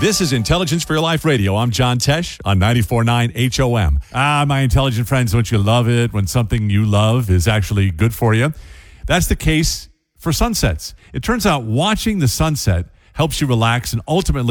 This is Intelligence for Your Life Radio. I'm John Tesh on 94.9 HOM. My intelligent friends, don't you love it when something you love is actually good for you? That's the case for sunsets. It turns out watching the sunset helps you relax and ultimately